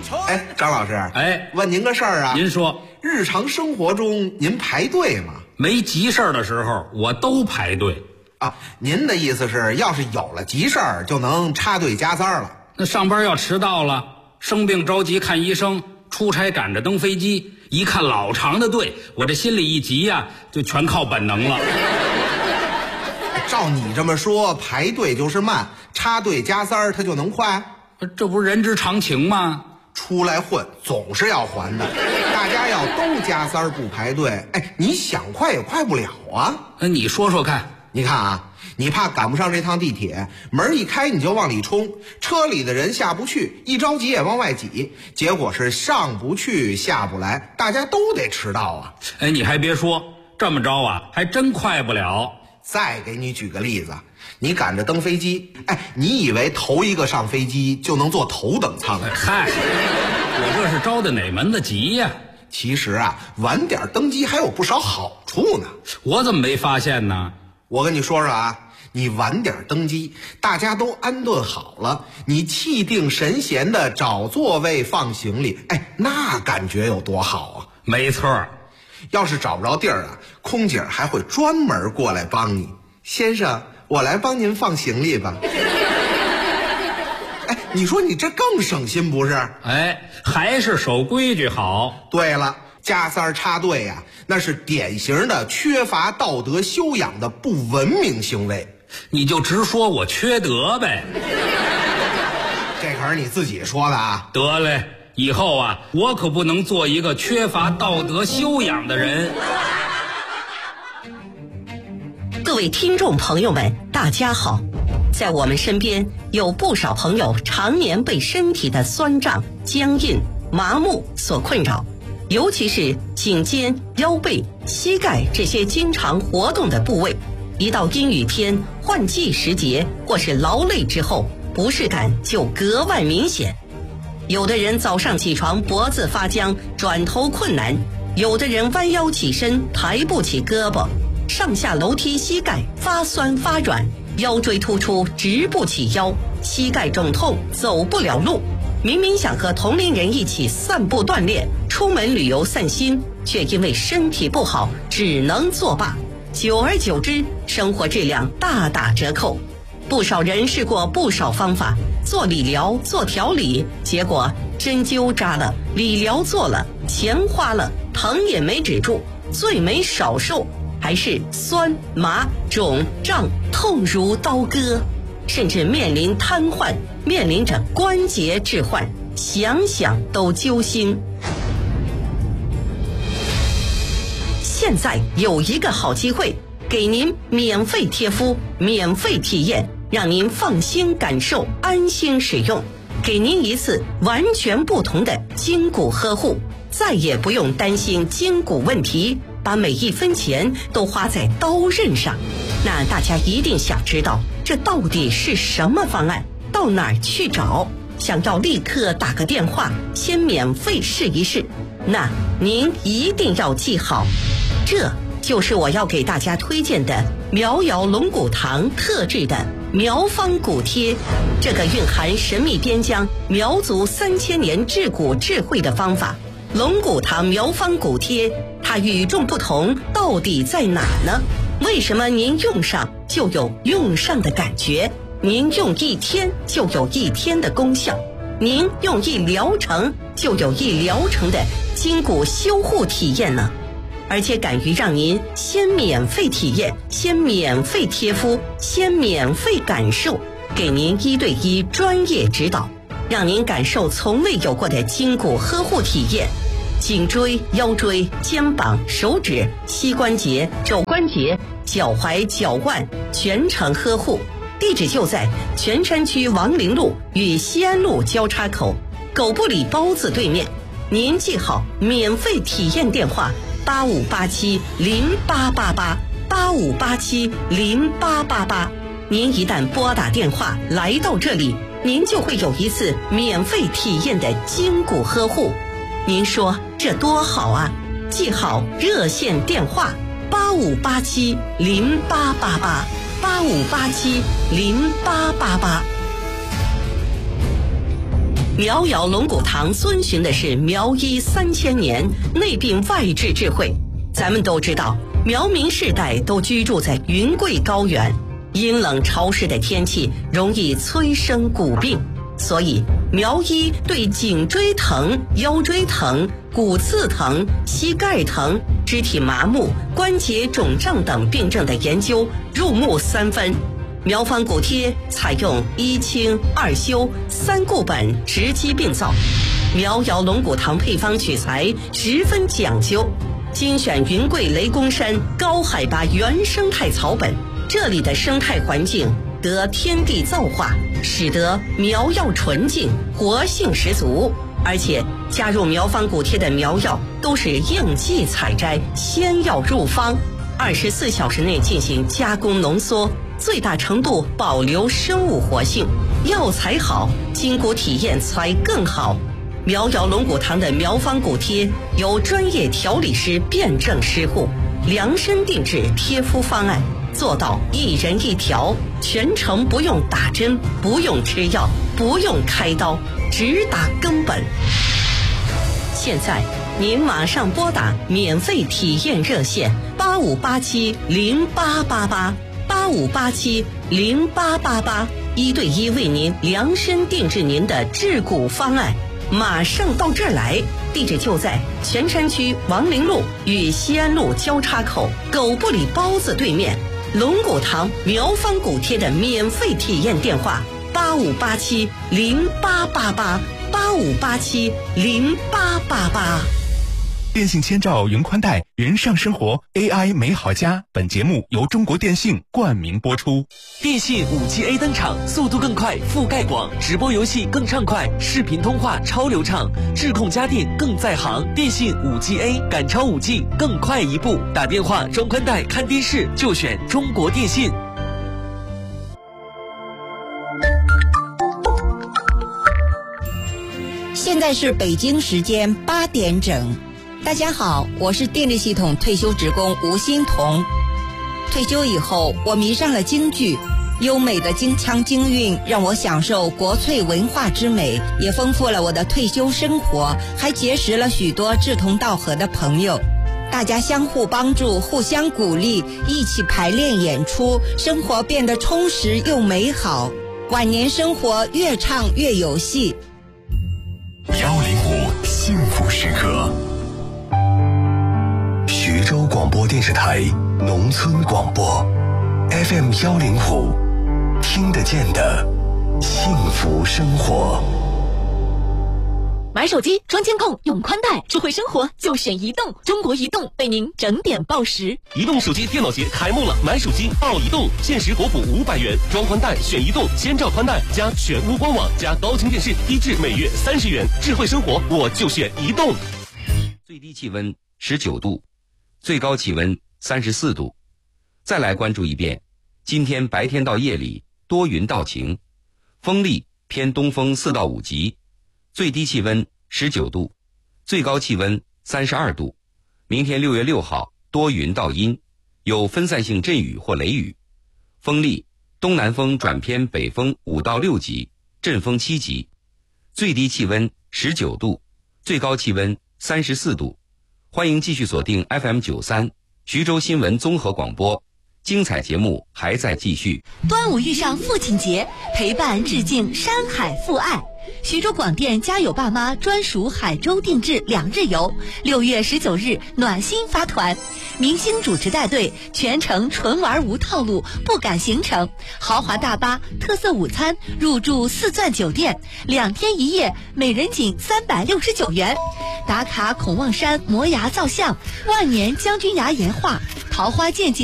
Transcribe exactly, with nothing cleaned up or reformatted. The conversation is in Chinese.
哎，张老师， 哎， 问您个事儿啊。 您说， 日常生活中您排队吗？ 没急事儿的时候，我都排队。 啊，您的意思是，要是有了急事儿，就能插队加塞儿了？ 那上班要迟到了，生病着急看医生，出差赶着登飞机，一看老长的队，我这心里一急呀、啊，就全靠本能了。 照你这么说，排队就是慢，插队加塞儿它就能快？ 这不是人之常情吗？ 出来混总是要还的，大家要都加塞儿不排队，哎，你想快也快不了啊。 那你说说看。 你看啊，你怕赶不上这趟地铁，门一开你就往里冲，车里的人下不去，一着急也往外挤，结果是上不去下不来，大家都得迟到啊。 哎，你还别说，这么着啊还真快不了。 再给你举个例子，你赶着登飞机，哎，你以为头一个上飞机就能坐头等舱？ 嗨，我这是着的哪门子急呀、啊？ 其实啊，晚点登机还有不少好处呢。 我怎么没发现呢？ 我跟你说说啊，你晚点登机，大家都安顿好了，你气定神闲的找座位放行李，哎，那感觉有多好啊！ 没错， 要是找不着地儿啊，空姐还会专门过来帮你。先生，我来帮您放行李吧。哎，你说你这更省心不是？ 哎，还是守规矩好。 对了，加塞儿插队呀、啊，那是典型的缺乏道德修养的不文明行为。 你就直说我缺德呗。 这可是你自己说的啊。 得嘞，以后啊，我可不能做一个缺乏道德修养的人。 各位听众朋友们，大家好。在我们身边有不少朋友常年被身体的酸胀、僵硬、麻木所困扰，尤其是颈肩、腰背、膝盖这些经常活动的部位，一到阴雨天、换季时节或是劳累之后，不适感就格外明显。有的人早上起床脖子发僵，转头困难；有的人弯腰起身抬不起胳膊，上下楼梯膝盖发酸发软，腰椎突出直不起腰，膝盖肿痛走不了路。明明想和同龄人一起散步锻炼，出门旅游散心，却因为身体不好只能作罢。久而久之，生活质量大打折扣。不少人试过不少方法，做理疗、做调理，结果针灸扎了，理疗做了，钱花了，疼也没止住，罪没少受，还是酸麻肿胀痛如刀割，甚至面临瘫痪，面临着关节置换，想想都揪心。现在有一个好机会，给您免费贴敷，免费体验，让您放心感受，安心使用，给您一次完全不同的筋骨呵护，再也不用担心筋骨问题，把每一分钱都花在刀刃上。那大家一定想知道，这到底是什么方案？到哪儿去找？想要立刻打个电话，先免费试一试。那您一定要记好，这就是我要给大家推荐的苗瑶龙骨堂特制的苗方骨贴，这个蕴含神秘边疆苗族三千年治骨智慧的方法。龙骨堂苗方骨贴，它与众不同到底在哪呢？为什么您用上就有用上的感觉？您用一天就有一天的功效，您用一疗程就有一疗程的筋骨修护体验呢？而且敢于让您先免费体验，先免费贴敷，先免费感受，给您一对一专业指导，让您感受从未有过的筋骨呵护体验。颈椎、腰椎、肩膀、手指、膝关节、肘关节、脚踝、脚腕全程呵护。地址就在泉山区王陵路与西安路交叉口，狗不理包子对面。您记好免费体验电话：八五八七零八八八，八五八七零八八八。您一旦拨打电话来到这里，您就会有一次免费体验的筋骨呵护。您说这多好啊！记好热线电话：八五八七零八八八，八五八七零八八八。 苗瑶龙骨堂遵循的是苗医三千年内病外治智慧。咱们都知道，苗民世代都居住在云贵高原，阴冷潮湿的天气容易催生骨病，所以苗医对颈椎疼、腰椎疼、骨刺疼、膝盖疼、肢体麻木、关节肿胀等病症的研究入木三分。苗方骨贴采用一清二修三固本直击病灶，苗瑶龙骨堂配方取材十分讲究，精选云贵雷公山高海拔原生态草本，这里的生态环境得天地造化，使得苗药纯净，活性十足。而且加入苗方骨贴的苗药都是应季采摘，先要入方，二十四小时内进行加工浓缩，最大程度保留生物活性。药材好，筋骨体验才更好。苗瑶龙骨堂的苗方骨贴由专业调理师辨证施护，量身定制贴敷方案，做到一人一条，全程不用打针，不用吃药，不用开刀，直达根本。现在您马上拨打免费体验热线八五八七零八八八八五八七零八八八，一对一为您量身定制您的治骨方案，马上到这儿来。地址就在泉山区王陵路与西安路交叉口狗不理包子对面。龙骨堂苗方骨贴的免费体验电话八五八七零八八八八五八七零八八八。 电信千兆云宽带，人上生活 A I 美好家。本节目由中国电信冠名播出。 电信 五 G A 登场，速度更快，覆盖广，直播游戏更畅快，视频通话超流畅，智控家电更在行。电信 五 G A 赶超 五 G， 更快一步。打电话装宽带看电视就选中国电信。 现在是北京时间八点整。大家好，我是电力系统退休职工吴欣彤。退休以后，我迷上了京剧，优美的京腔京韵让我享受国粹文化之美，也丰富了我的退休生活，还结识了许多志同道合的朋友。大家相互帮助，互相鼓励，一起排练演出，生活变得充实又美好。晚年生活越唱越有戏。 幺零五幸福时刻，徐州广播电视台农村广播 F M 幺零五，听得见的幸福生活。 买手机装监控用宽带，智慧生活就选移动。中国移动为您整点报时。 移动手机电脑节开幕了，买手机报移动，限时国补五百元，装宽带选移动，千兆宽带加全屋官网加高清电视，低至每月三十元。智慧生活我就选移动。 最低气温十九度，最高气温三十四度。再来关注一遍，今天白天到夜里多云到晴，风力偏东风四到五级。最低气温十九度，最高气温三十二度。明天六月六号多云到阴，有分散性阵雨或雷雨，风力东南风转偏北风五到六级，阵风七级。最低气温十九度，最高气温三十四度。欢迎继续锁定 F M 九三徐州新闻综合广播，精彩节目还在继续。 端午遇上父亲节，陪伴致敬山海父爱。徐州广电家有爸妈专属海州定制两日游，六月十九日暖心发团，明星主持带队，全程纯玩无套路，不赶行程，豪华大巴，特色午餐，入住四钻酒店，两天一夜，每人仅三百六十九元。打卡孔望山摩崖造像，万年将军崖岩画，桃花剑景。